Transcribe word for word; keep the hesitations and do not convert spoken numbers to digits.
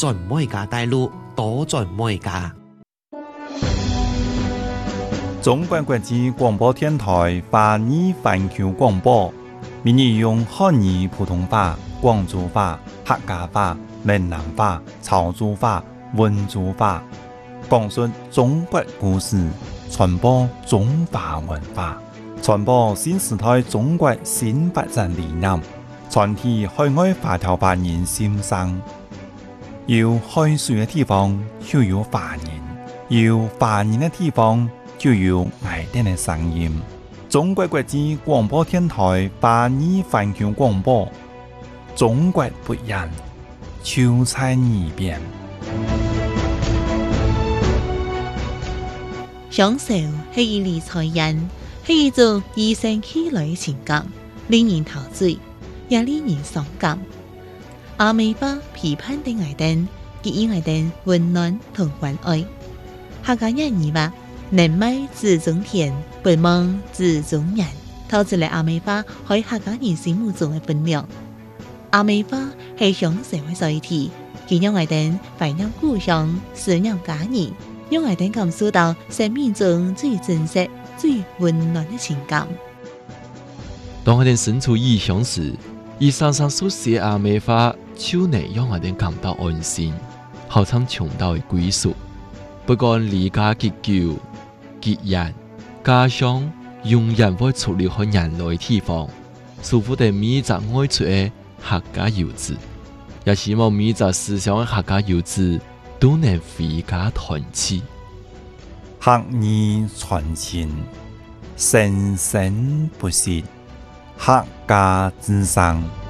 转每家带路，多转每家。 中国国际广播电台华语环球广播，闽语用汉语、普通话、广州话、客家话、闽南话、潮州话、温州话，讲述中国故事，传播中华文化，传播新时代中国新发展理念，传递海外华侨华人心声。有海水的地方就有华人，有华人的地方就有爱哋的聲音。中國國際廣播電台華語環球廣播，中國不一樣，就在耳邊。 享受係一理財人，係一種與生俱來嘅情感，令人陶醉，也令人傷感。阿美花批判的愛燈，給予愛燈溫暖同關愛。客家人語話：能賣自種田，不忙自種人。透出嚟阿美花喺客家人心目中嘅分量。阿美花係享受嘅載體，佢讓愛燈懷念故鄉，思念家人，讓愛燈感受到生命中最真實、最溫暖嘅情感。 當我哋身處異鄉時，以常常書寫阿美花，就能讓我哋感到安心，好像尋到歸屬。不管離家幾久、幾遠，家鄉永遠會出離開人類地方。祝福哋每一個愛出嘅客家遊子，也希望每一個思想嘅客家遊子都能回家團聚。 客語傳情，生生不息，客家之聲。